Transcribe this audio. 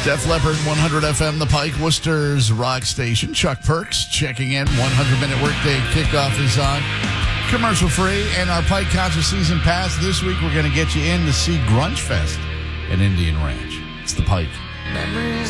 Def Leppard, 100 FM, The Pike, Worcester's rock station. Chuck Perks checking in. 100-minute workday kickoff is on. Commercial free. And our Pike Concert Season Pass. This week, we're going to get you in to see Grunge Fest at Indian Ranch. It's The Pike. Memories